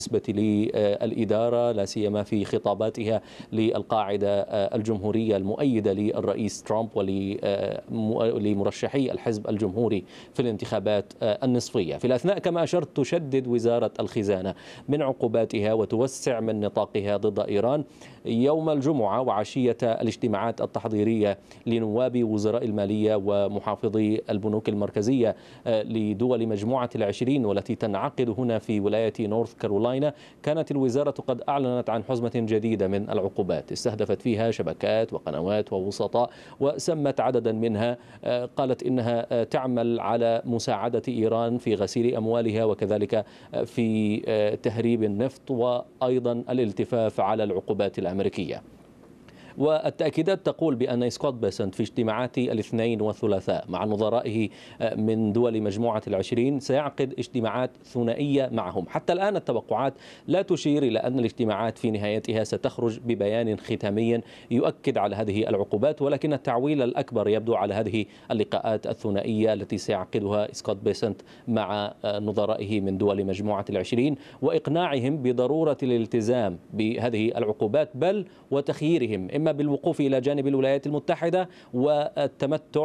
بالنسبة للإدارة، لا سيما في خطاباتها للقاعدة الجمهورية المؤيدة للرئيس ترامب ولمرشحي الحزب الجمهوري في الانتخابات النصفية. في الأثناء كما أشرت تشدد وزارة الخزانة من عقوباتها وتوسع من نطاقها ضد إيران. يوم الجمعة وعشية الاجتماعات التحضيرية لنواب وزراء المالية ومحافظي البنوك المركزية لدول مجموعة العشرين والتي تنعقد هنا في ولاية نورث كارولاينا، كانت الوزارة قد أعلنت عن حزمة جديدة من العقوبات استهدفت فيها شبكات وقنوات ووسطاء، وسمت عددا منها. قالت إنها تعمل على مساعدة إيران في غسيل أموالها وكذلك في تهريب النفط وأيضا الالتفاف على العقوبات الأمريكية. والتأكيدات تقول بأن سكوت بيسنت في اجتماعات الاثنين والثلاثاء مع نظرائه من دول مجموعة العشرين سيعقد اجتماعات ثنائية معهم. حتى الآن التوقعات لا تشير إلى أن الاجتماعات في نهايتها ستخرج ببيان ختامي يؤكد على هذه العقوبات، ولكن التعويل الأكبر يبدو على هذه اللقاءات الثنائية التي سيعقدها سكوت بيسنت مع نظرائه من دول مجموعة العشرين، وإقناعهم بضرورة الالتزام بهذه العقوبات بل وتخييرهم إما بالوقوف إلى جانب الولايات المتحدة والتمتع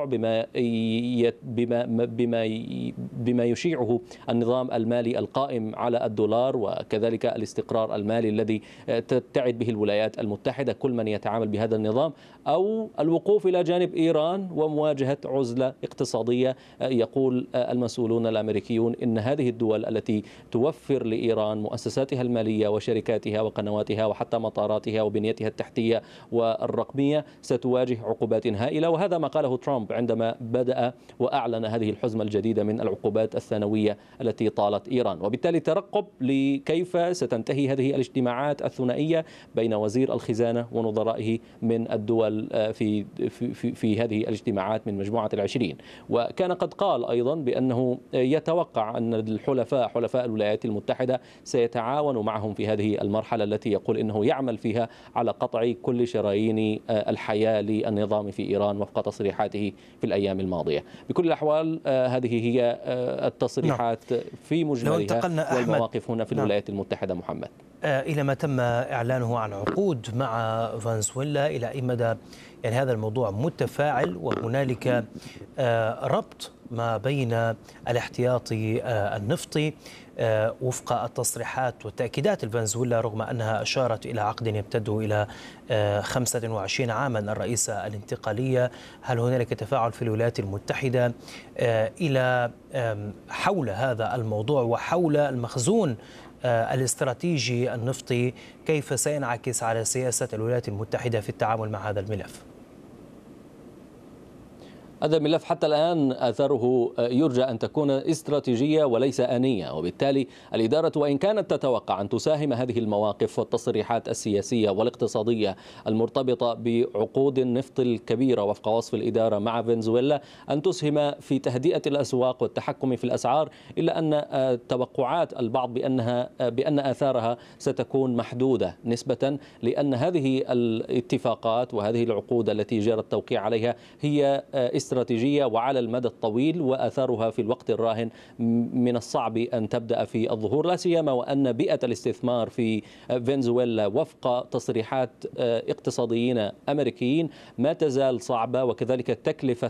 بما يشيعه النظام المالي القائم على الدولار وكذلك الاستقرار المالي الذي تبتعد به الولايات المتحدة كل من يتعامل بهذا النظام، أو الوقوف إلى جانب إيران ومواجهة عزلة اقتصادية. يقول المسؤولون الأمريكيون إن هذه الدول التي توفر لإيران مؤسساتها المالية وشركاتها وقنواتها وحتى مطاراتها وبنيتها التحتية والرقمية ستواجه عقوبات هائلة. وهذا ما قاله ترامب عندما بدأ وأعلن هذه الحزمة الجديدة من العقوبات الثانوية التي طالت إيران. وبالتالي ترقب لكيف ستنتهي هذه الاجتماعات الثنائية بين وزير الخزانة ونظرائه من الدول في هذه الاجتماعات من مجموعة العشرين. وكان قد قال أيضا بأنه يتوقع أن حلفاء الولايات المتحدة سيتعاونوا معهم في هذه المرحلة التي يقول إنه يعمل فيها على قطع كل شرايين الحياة للنظام في إيران وفق تصريحاته في الأيام الماضية. بكل الأحوال هذه هي التصريحات في مجملها والمواقف هنا في الولايات المتحدة. محمد، إلى ما تم إعلانه عن عقود مع فنزويلا، إلى أي مدى يعني هذا الموضوع متفاعل وهنالك ربط ما بين الاحتياطي النفطي وفق التصريحات والتأكيدات الفنزويلا رغم أنها أشارت إلى عقد يمتد إلى 25 عاما الرئيسة الانتقالية؟ هل هنالك تفاعل في الولايات المتحدة إلى حول هذا الموضوع وحول المخزون الاستراتيجي النفطي؟ كيف سينعكس على سياسة الولايات المتحدة في التعامل مع هذا الملف؟ هذا الملف حتى الآن آثاره يرجى أن تكون استراتيجية وليس آنية، وبالتالي الإدارة وإن كانت تتوقع أن تساهم هذه المواقف والتصريحات السياسية والاقتصادية المرتبطة بعقود النفط الكبيرة وفق وصف الإدارة مع فنزويلا أن تسهم في تهدئة الأسواق والتحكم في الأسعار، إلا أن توقعات البعض بأن آثارها ستكون محدودة نسبة، لأن هذه الاتفاقات وهذه العقود التي جرى التوقيع عليها هي استراتيجية وعلى المدى الطويل، وآثارها في الوقت الراهن من الصعب أن تبدأ في الظهور، لا سيما وأن بيئة الاستثمار في فنزويلا وفق تصريحات اقتصاديين أمريكيين ما تزال صعبة، وكذلك تكلفة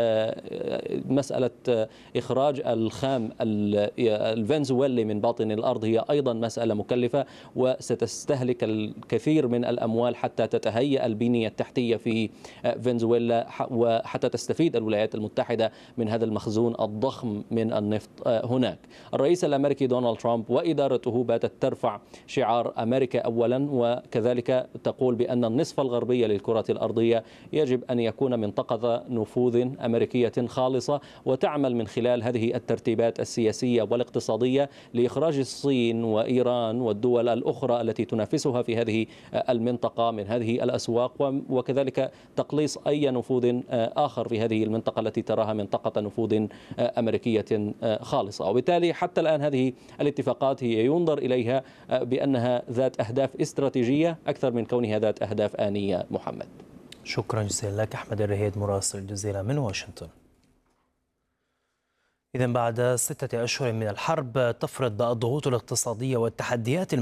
مسألة إخراج الخام الفنزويلي من باطن الأرض هي أيضا مسألة مكلفة، وستستهلك الكثير من الأموال حتى تتهيأ البنية التحتية في فنزويلا وحتى تستفيد الولايات المتحدة من هذا المخزون الضخم من النفط هناك. الرئيس الأمريكي دونالد ترامب وإدارته باتت ترفع شعار أمريكا أولا، وكذلك تقول بأن النصف الغربي للكرة الأرضية يجب أن يكون منطقة نفوذ أمريكية خالصة، وتعمل من خلال هذه الترتيبات السياسية والاقتصادية لإخراج الصين وإيران والدول الأخرى التي تنافسها في هذه المنطقة من هذه الأسواق، وكذلك تقليص أي نفوذ آخر في هذه المنطقة التي تراها منطقة نفوذ أمريكية خالصة. وبالتالي حتى الآن هذه الاتفاقات هي ينظر إليها بأنها ذات أهداف استراتيجية أكثر من كونها ذات أهداف آنية. محمد، شكرا جزيلا لك أحمد الرهيد مراسل الجزيرة من واشنطن. إذن بعد 6 أشهر من الحرب تفرض الضغوط الاقتصادية والتحديات